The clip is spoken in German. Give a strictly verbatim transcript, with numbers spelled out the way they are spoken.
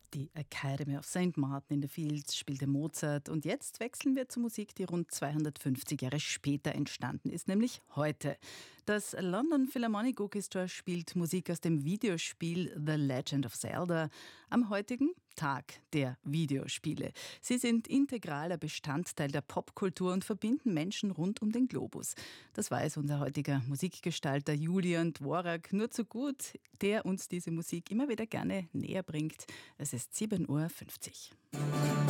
Die Academy of Saint Martin in the Fields spielte Mozart und jetzt wechseln wir zur Musik, die rund zweihundertfünfzig Jahre später entstanden ist, nämlich heute. Das London Philharmonic Orchestra spielt Musik aus dem Videospiel The Legend of Zelda am heutigen Tag der Videospiele. Sie sind integraler Bestandteil der Popkultur und verbinden Menschen rund um den Globus. Das weiß unser heutiger Musikgestalter Julian Dvorak nur zu gut, der uns diese Musik immer wieder gerne näher bringt. Es ist sieben Uhr fünfzig.